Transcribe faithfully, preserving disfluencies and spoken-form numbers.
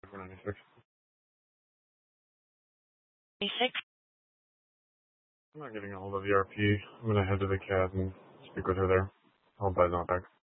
ninety-six. ninety-six. I'm not getting a hold of the R P. I'm gonna head to the C A D and speak with her there. I'll buy not back.